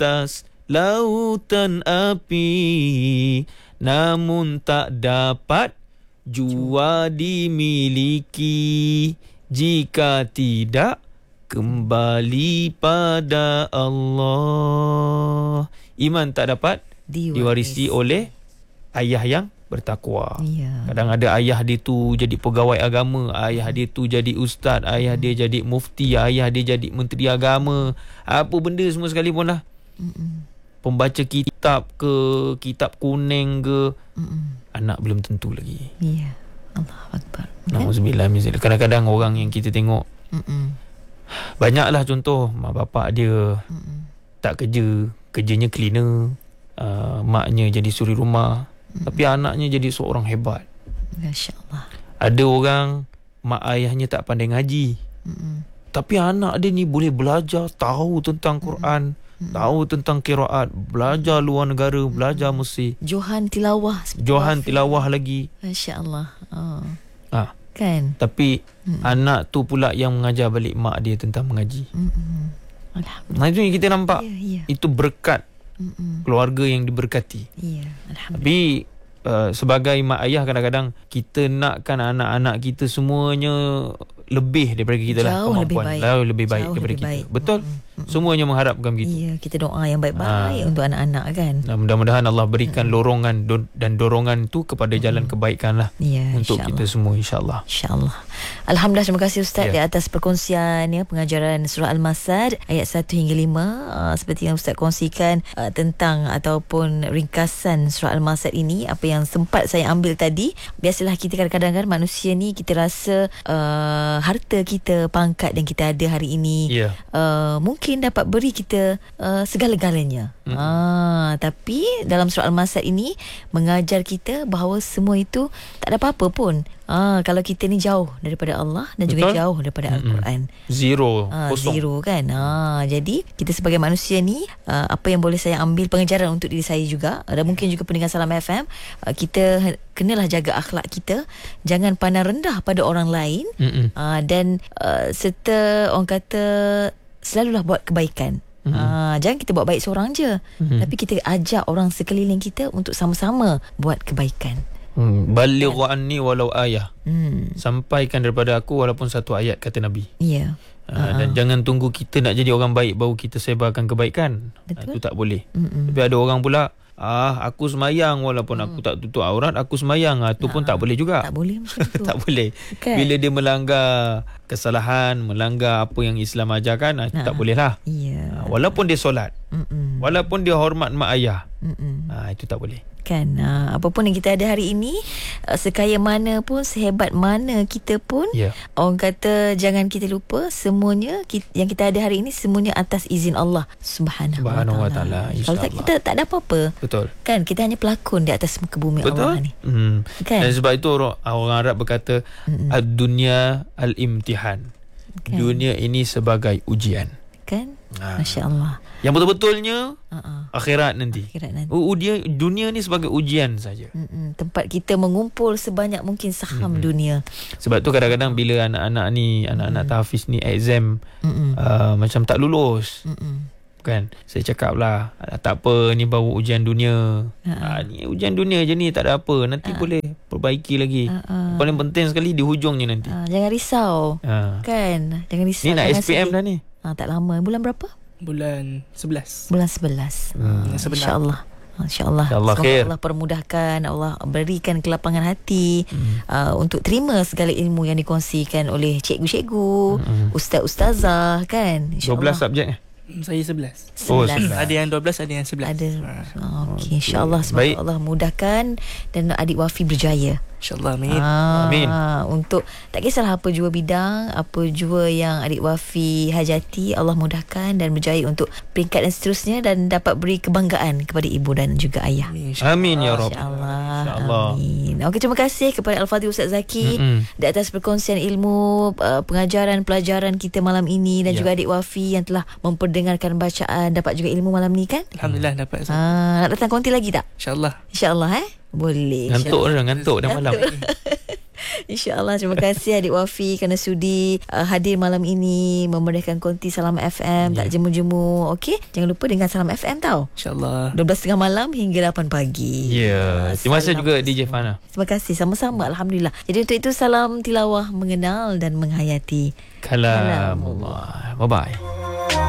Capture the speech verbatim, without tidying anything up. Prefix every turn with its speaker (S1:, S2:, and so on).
S1: atas lautan api, namun tak dapat jua dimiliki jika tidak kembali pada Allah. Iman tak dapat diwarisi, diwarisi oleh ayah yang bertakwa. Ya. Kadang ada ayah dia tu jadi pegawai agama, ayah dia tu jadi ustaz, ayah dia jadi mufti, ayah dia jadi menteri agama, apa benda semua sekalipun lah. Mm-mm. Pembaca kitab ke, kitab kuning ke, Mm-mm. anak belum tentu lagi. Ya. Allahu Akbar. Nauzubillah min zalik. Kadang-kadang orang yang kita tengok, Mm-mm. banyaklah contoh mak bapak dia, Mm-mm. tak kerja, kerjanya cleaner, uh, maknya jadi suri rumah, mm-mm. tapi anaknya jadi seorang hebat. Masya-Allah. Ada orang mak ayahnya tak pandai ngaji, Mm-mm. tapi anak dia ni boleh belajar, tahu tentang Quran, Mm-mm. tahu tentang qiraat, belajar luar negara, Mm-mm. belajar Mesir, Johan tilawah, Johan tilawah lagi. Masya-Allah. Oh. Ah. Kan? Tapi Mm-mm. anak tu pula yang mengajar balik mak dia tentang mengaji. Mm-mm. Alhamdulillah. Nah, itu yang kita nampak. Yeah, yeah. Itu berkat, Mm-mm. keluarga yang diberkati. Yeah, alhamdulillah. Tapi uh, sebagai mak ayah, kadang-kadang kita nakkan anak-anak kita semuanya lebih daripada kita lah,
S2: jauh lebih baik,
S1: jauh lebih baik
S2: jauh
S1: daripada
S2: lebih
S1: kita.
S2: Baik.
S1: Betul. Mm-hmm. Semuanya mengharapkan begitu.
S2: Iya, kita doa yang baik-baik ha. untuk anak-anak kan. Dan
S1: mudah-mudahan Allah berikan mm-hmm. lorongan do- dan dorongan tu kepada mm-hmm. jalan kebaikan lah, ya, untuk kita semua, insya-Allah.
S2: Insya-Allah. Alhamdulillah, terima kasih Ustaz ya. di atas perkongsian ya, pengajaran surah Al-Masad ayat satu hingga lima. Uh, seperti yang Ustaz kongsikan uh, tentang ataupun ringkasan surah Al-Masad ini, apa yang sempat saya ambil tadi. Biasalah kita kadang-kadang kan manusia ni, kita rasa uh, harta kita, pangkat yang kita ada hari ini, yeah. uh, mungkin dapat beri kita uh, segala-galanya. Mm. Ah, tapi dalam surah Al-Masad ini mengajar kita bahawa semua itu tak ada apa-apa pun. Ah, kalau kita ni jauh daripada Allah dan Betul? juga jauh daripada Mm-mm. Al-Quran.
S1: Zero.
S2: Ah,
S1: kosong.
S2: Zero kan. Ah, jadi kita sebagai manusia ni, uh, apa yang boleh saya ambil pengajaran untuk diri saya juga, dan mungkin juga pendengar Salam F M, uh, kita kenalah jaga akhlak kita, jangan pandang rendah pada orang lain, uh, dan uh, serta orang kata selalulah buat kebaikan. Mm-hmm. Uh, jangan kita buat baik seorang je, mm-hmm. tapi kita ajak orang sekeliling kita untuk sama-sama buat kebaikan.
S1: Hmm, balighu anni walau ayah. Hmm. Sampaikan daripada aku walaupun satu ayat, kata Nabi. Ya. Yeah. Uh, dan jangan tunggu kita nak jadi orang baik baru kita sebarkan kebaikan. Itu uh, tak boleh. Mm-mm. Tapi ada orang pula, ah aku semayang walaupun mm. aku tak tutup aurat, aku semayang. Ah, tu pun tak boleh juga.
S2: Tak boleh macam tu.
S1: Tak boleh. Okay. Bila dia melanggar kesalahan, melanggar apa yang Islam ajarkan, ah, itu tak boleh lah. Yeah. Ah, walaupun dia solat, Mm-mm. walaupun dia hormat mak ayah, ah, itu tak boleh.
S2: Kan, uh, apapun yang kita ada hari ini, uh, sekaya mana pun, sehebat mana kita pun, yeah. orang kata jangan kita lupa semuanya kita, yang kita ada hari ini semuanya atas izin Allah Subhanahu,
S1: Subhanahu wa ta'ala.
S2: Kalau tak, kita tak ada apa-apa.
S1: Betul.
S2: Kan, kita hanya pelakon di atas muka bumi. Betul? Allah ni.
S1: Hmm. Kan? Dan sebab itu orang, orang Arab berkata, ad-dunya al-imtihan. Kan? Dunia ini sebagai ujian.
S2: Kan? Ha. Masya Allah.
S1: Yang betul-betulnya uh-uh. akhirat nanti.
S2: Akhirat nanti.
S1: Ujian, dunia ni sebagai ujian saja.
S2: Mm-mm. Tempat kita mengumpul sebanyak mungkin saham Mm-mm. dunia.
S1: Sebab tu kadang-kadang bila anak-anak ni, anak-anak Mm-mm. tahfiz ni exam uh, macam tak lulus, Mm-mm. kan, saya cakap lah, tak apa, ni baru ujian dunia. uh-uh. ha, Ni ujian dunia je ni, tak ada apa, nanti uh-uh. boleh perbaiki lagi. uh-uh. Paling penting sekali di hujungnya nanti. uh, Jangan risau. uh. Kan, jangan risau. Ni nak S P M sedih. Dah ni.
S2: Ah, tak lama. Bulan berapa?
S3: Bulan sebelas.
S2: Bulan sebelas. Hmm. InsyaAllah. InsyaAllah.
S1: InsyaAllah khair.
S2: Allah permudahkan, Allah berikan kelapangan hati hmm. uh, untuk terima segala ilmu yang dikongsikan oleh cikgu-cikgu, hmm. ustaz-ustazah, kan.
S1: dua belas subjek.
S3: Saya sebelas.
S1: Oh, sebelas.
S3: Ada yang dua belas, ada yang sebelas.
S2: Ada. Oh, Okey, insya-Allah, semoga Allah mudahkan dan adik Wafi berjaya.
S3: InsyaAllah, amin.
S2: Ah,
S1: amin.
S2: Untuk tak kisahlah apa jua bidang, apa jua yang adik Wafi hajati, Allah mudahkan dan berjaya untuk peringkat dan seterusnya, dan dapat beri kebanggaan kepada ibu dan juga ayah.
S1: Amin ya Rabb.
S2: InsyaAllah. InsyaAllah. Amin. Okey, terima kasih kepada Al-Fadhil Ustaz Zaki Mm-mm. di atas perkongsian ilmu, uh, pengajaran, pelajaran kita malam ini, dan ya. juga adik Wafi yang telah memperdengarkan bacaan, dapat juga ilmu malam ni, kan?
S3: Alhamdulillah dapat.
S2: Ah, nak datang konti lagi tak?
S3: InsyaAllah.
S2: InsyaAllah, eh? Boleh.
S1: Ngantuk dah, ngantuk dah malam.
S2: InsyaAllah. Terima kasih Adik Wafi kerana sudi uh, hadir malam ini, memeriahkan konti Salam F M. Yeah. Tak jemu-jemu. Okey, jangan lupa dengan Salam F M tau.
S3: InsyaAllah.
S2: dua belas tiga puluh malam hingga lapan pagi.
S1: Ya. Yeah. Terima kasih juga D J Fana.
S2: Terima kasih. Sama-sama. Alhamdulillah. Jadi untuk itu, salam tilawah mengenal dan menghayati
S1: Kalamullah. Bye-bye.